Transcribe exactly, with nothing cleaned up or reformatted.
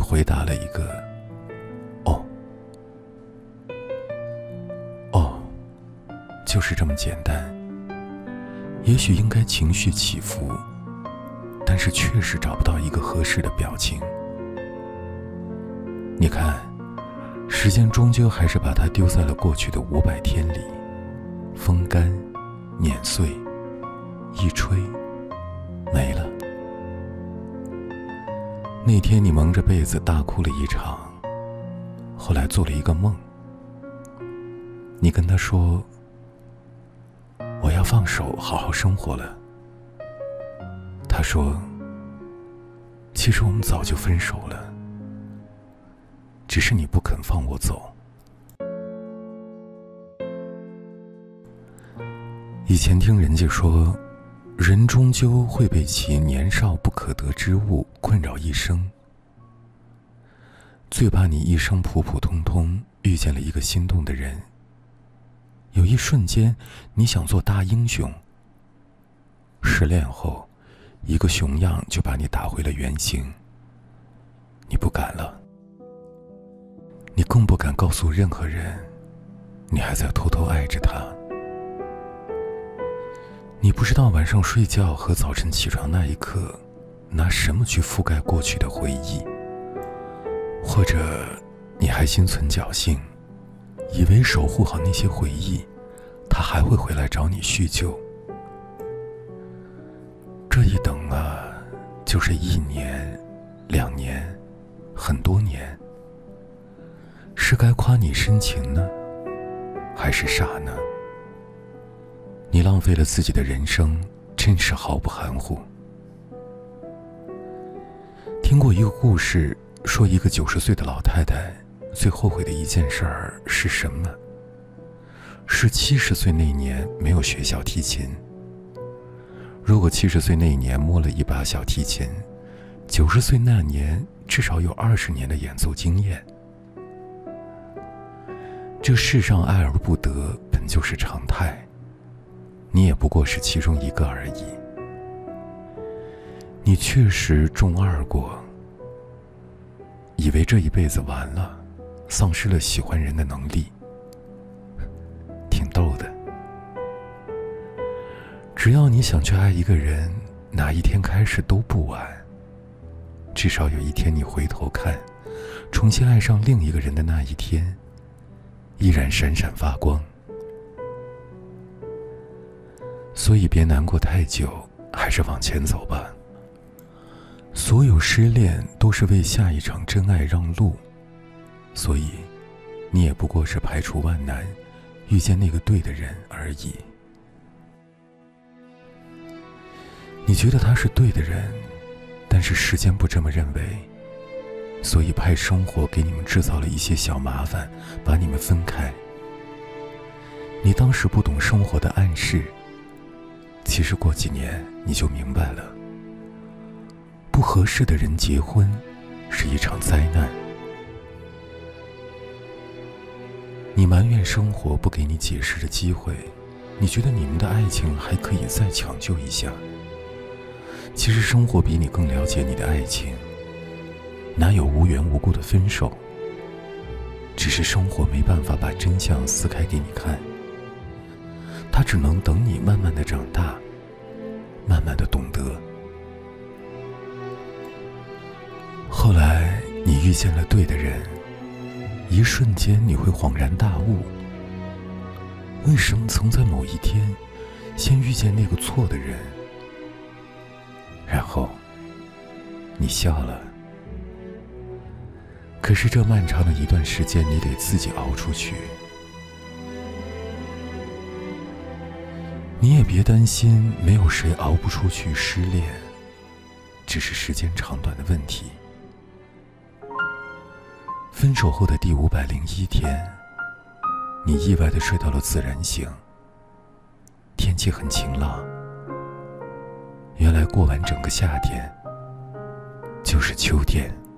回答了一个哦。哦，就是这么简单。也许应该情绪起伏，但是确实找不到一个合适的表情。你看，时间终究还是把它丢在了过去的五百天里，风干碾碎，一吹没了。那天你蒙着被子大哭了一场，后来做了一个梦，你跟他说我要放手好好生活了。他说其实我们早就分手了，只是你不肯放我走。以前听人家说，人终究会被其年少不可得之物困扰一生，最怕你一生普普通通遇见了一个心动的人，有一瞬间你想做大英雄，失恋后一个熊样就把你打回了原形，你不敢了，你更不敢告诉任何人你还在偷偷爱着他。你不知道晚上睡觉和早晨起床那一刻拿什么去覆盖过去的回忆，或者你还心存侥幸，以为守护好那些回忆，他还会回来找你叙旧。这一等啊，就是一年、两年、很多年。是该夸你深情呢，还是傻呢？你浪费了自己的人生，真是毫不含糊。听过一个故事，说一个九十岁的老太太最后悔的一件事儿是什么？是七十岁那年没有学小提琴。如果七十岁那年摸了一把小提琴，九十岁那年至少有二十年的演奏经验。这世上爱而不得本就是常态，你也不过是其中一个而已。你确实中二过，以为这一辈子完了，丧失了喜欢人的能力，挺逗的。只要你想去爱一个人，哪一天开始都不晚。至少有一天你回头看，重新爱上另一个人的那一天，依然闪闪发光。所以别难过太久，还是往前走吧。所有失恋都是为下一场真爱让路，所以你也不过是排除万难，遇见那个对的人而已。你觉得他是对的人，但是时间不这么认为，所以派生活给你们制造了一些小麻烦，把你们分开。你当时不懂生活的暗示，其实过几年你就明白了，不合适的人结婚是一场灾难。你埋怨生活不给你解释的机会，你觉得你们的爱情还可以再抢救一下。其实生活比你更了解你的爱情，哪有无缘无故的分手？只是生活没办法把真相撕开给你看，它只能等你慢慢的长大，慢慢的懂得。后来你遇见了对的人，一瞬间你会恍然大悟，为什么曾在某一天先遇见那个错的人，然后你笑了。可是这漫长的一段时间，你得自己熬出去。你也别担心，没有谁熬不出去失恋，只是时间长短的问题。分手后的第五百零一天，你意外地睡到了自然醒，天气很晴朗。原来过完整个夏天就是秋天。